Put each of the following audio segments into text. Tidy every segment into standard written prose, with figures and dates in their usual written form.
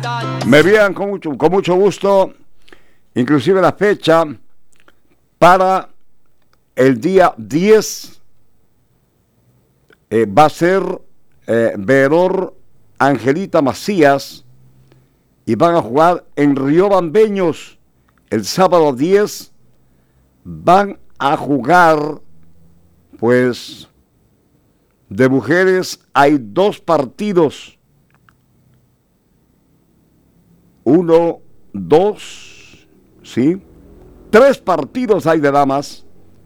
Me envían con mucho gusto, inclusive la fecha para el día 10. Va a ser veedor Angelita Macías y van a jugar en Río Bambeños el sábado 10. Van a jugar, pues, de mujeres hay 2 partidos. 1, 2, ¿sí? 3 partidos hay de damas.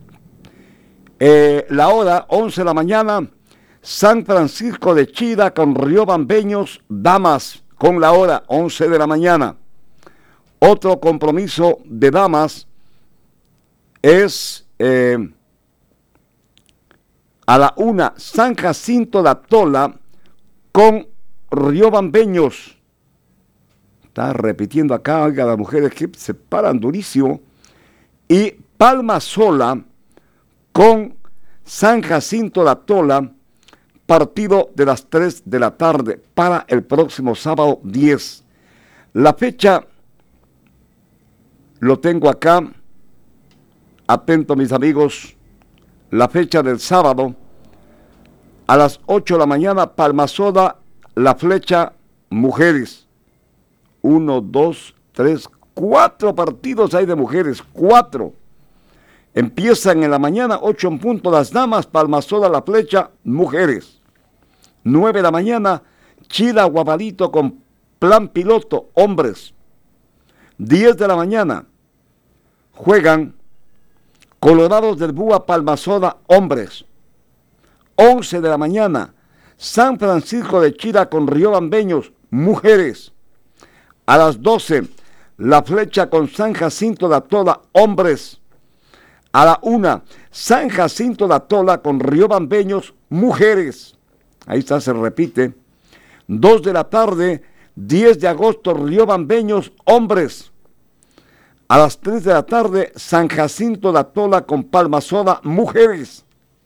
La hora, 11 de la mañana, San Francisco de Chida con Río Bambeños, damas, con la hora, 11 de la mañana. Otro compromiso de damas es a la 1, San Jacinto de Atola con Río Bambeños. Está repitiendo acá, oiga, las mujeres que se paran durísimo. Y Palma Sola con San Jacinto de Atola, partido de las 3 de la tarde para el próximo sábado 10. La fecha lo tengo acá. Atento, mis amigos. La fecha del sábado a las 8 de la mañana, Palma Sola, La Flecha, mujeres. 1, 2, 3, 4 partidos hay de mujeres, 4. Empiezan en la mañana, 8 en punto, las damas, Palma Sola, La Flecha, mujeres. 9 de la mañana, Chida, Guapadito con Plan Piloto, hombres. 10 de la mañana, juegan Colorados del Búa, Palma Sola, hombres. 11 de la mañana, San Francisco de Chida con Río Bambeños, mujeres. A las 12, La Flecha con San Jacinto de Atola, hombres. A la 1, San Jacinto de Atola con Río Bambeños, mujeres. Ahí está, se repite. 2 de la tarde, 10 de agosto, Río Bambeños, hombres. A las 3 de la tarde, San Jacinto de Atola con Palma Sola, mujeres.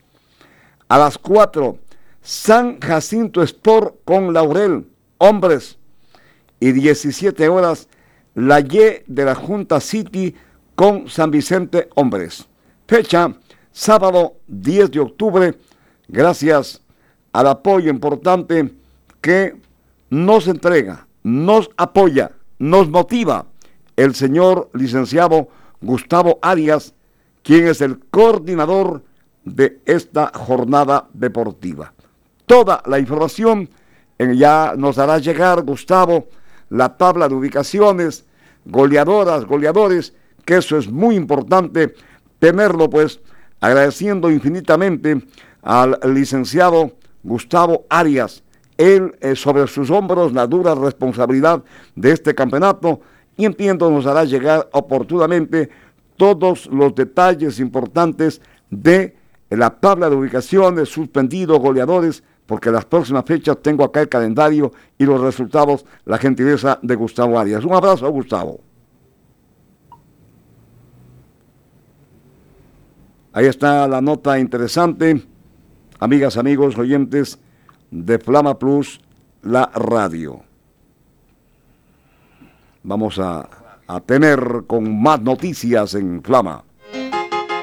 A las 4, San Jacinto Sport con Laurel, hombres. Y 17 horas, la Y de la Junta City con San Vicente, hombres. Fecha, sábado 10 de octubre, gracias al apoyo importante que nos entrega, nos apoya, nos motiva el señor licenciado Gustavo Arias, quien es el coordinador de esta jornada deportiva. Toda la información ya nos hará llegar, Gustavo, la tabla de ubicaciones, goleadoras, goleadores, que eso es muy importante tenerlo, pues, agradeciendo infinitamente al licenciado Gustavo Arias, él sobre sus hombros la dura responsabilidad de este campeonato, y entiendo nos hará llegar oportunamente todos los detalles importantes de la tabla de ubicaciones, suspendidos, goleadores, porque las próximas fechas tengo acá el calendario y los resultados, la gentileza de Gustavo Arias. Un abrazo, Gustavo. Ahí está la nota interesante, amigas, amigos, oyentes de Flama Plus, la radio. Vamos a tener con más noticias en Flama.